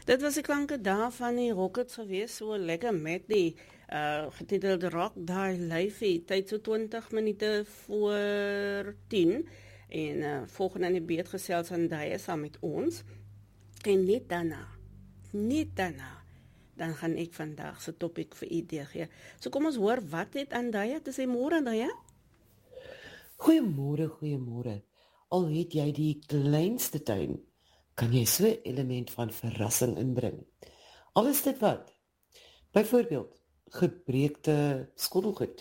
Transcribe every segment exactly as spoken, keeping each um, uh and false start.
Dit was die klanke daar van die Rockets gewees, so lekker met die uh, getitelde Rock Die Lyfie, tyd so twintig minute voor tien, en uh, volgende in die beet gesels aan die saam met ons, en net daarna, net daarna, dan gaan ek vandag se topic vir u deurgee. So kom ons hoor, wat het Andaya te sê môre, Andaya? Goeiemôre, goeiemôre. Al het jy die kleinste tuin, kan jy so 'n element van verrassing inbring. Al is dit wat? Byvoorbeeld, gebreekte skottelgoed.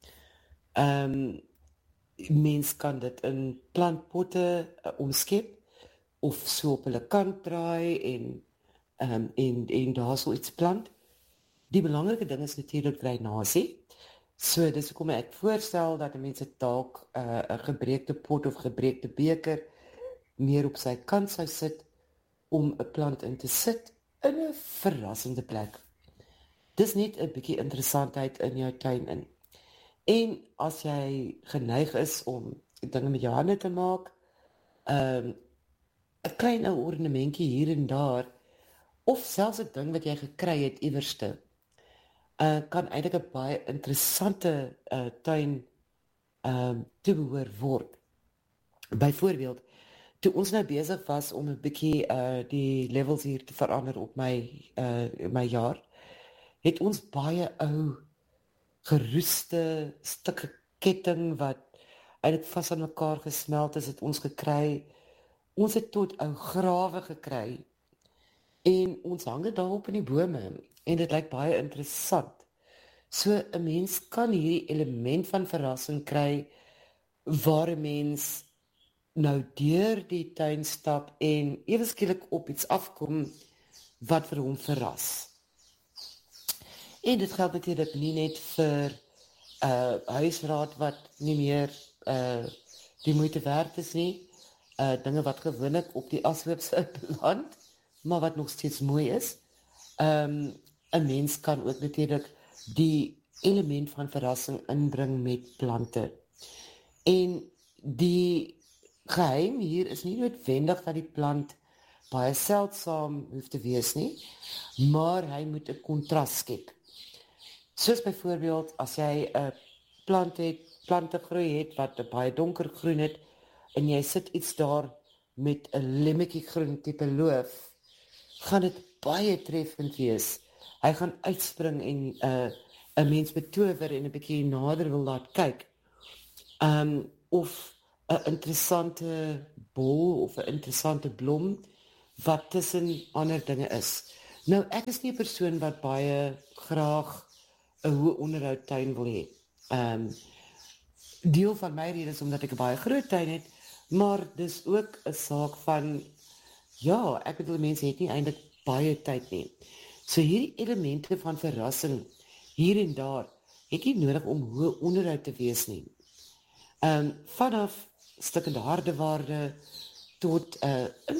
Ehm um, mens kan dit in plantpotte uh, omskep of so op hulle kant draai en ehm um, en en daar so iets plant. Die belangrike ding is natuurlik drainasie. So dis hoekom ek voorstel dat mense dalk 'n uh, 'n gebreekte pot of gebreekte beker meer op sy kant sou sit om 'n plant in te sit in 'n verrassende plek. Dis net 'n bietjie interessantheid in jou tuin in. En as jy geneig is om dinge met jou hande te maak, ehm um, 'n klein ou ornamentjie hier en daar, of selfs 'n ding wat jy gekry het iewerste, uh, kan eintlik 'n baie interessante uh, tuin ehm um, toebehoor word. Byvoorbeeld, toe ons nou besig was om 'n bietjie uh, die levels hier te verander op my uh, my jaar, het ons baie ou geroeste stukke ketting wat eintlik vas aan mekaar gesmelt is, het ons gekry. Ons het tot ou grawe gekry en ons hang dit daarop in die bome en dit lyk baie interessant. So 'n mens kan hierdie element van verrassing kry waar 'n mens nou deur die tuin stap en ewe skielik op iets afkom wat vir hom verras. En dit geld natuurlik nie net vir uh, huisraad wat nie meer uh, die moeite werd is nie, uh, dinge wat gewoonlik op die ashoop sou beland, maar wat nog steeds mooi is. Um, 'n mens kan ook natuurlik die element van verrassing inbring met plante. En die geheim hier is nie noodwendig dat die plant baie seldsaam hoef te wees nie, maar hy moet 'n kontras skep. Soos byvoorbeeld, as jy 'n plant het, plante groei het, wat 'n baie donker groen het, en jy sit iets daar met 'n lemmetjie groen tipe loof, gaan dit baie treffend wees. Hy gaan uitspring en 'n uh, 'n mens betower en 'n bietjie nader wil laat kyk. Um, of 'n interessante bol of 'n interessante blom wat tussen ander dinge is. Nou, ek is nie 'n persoon wat baie graag 'n hoë onderhoud tuin wil hê. Um, deel van my rede is omdat ek 'n baie groot tuin het, maar dis ook 'n saak van, ja, ek bedoel, mense het nie eintlik baie tyd nie. So hierdie elemente van verrassing hier en daar het nie nodig om hoë onderhoud te wees nie. Um, vanaf stukkende harde waarde tot 'n uh,